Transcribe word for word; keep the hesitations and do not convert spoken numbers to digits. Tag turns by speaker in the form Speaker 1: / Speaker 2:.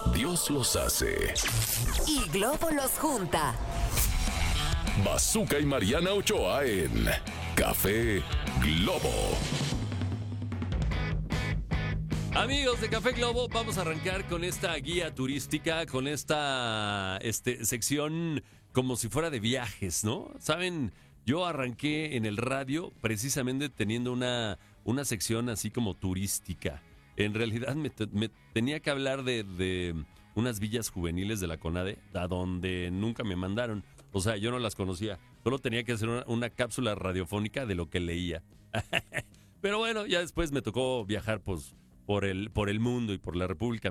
Speaker 1: Dios los hace.
Speaker 2: Y Globo los junta.
Speaker 1: Bazooka y Mariana Ochoa en Café Globo.
Speaker 3: Amigos de Café Globo, vamos a arrancar con esta guía turística, con esta este, sección como si fuera de viajes, ¿no? Saben, yo arranqué en el radio precisamente teniendo una, una sección así como turística. En realidad me, me tenía que hablar de, de unas villas juveniles de la CONADE, a donde nunca me mandaron. O sea, yo no las conocía. Solo tenía que hacer una, una cápsula radiofónica de lo que leía. Pero bueno, ya después me tocó viajar pues, por el, por el mundo y por la República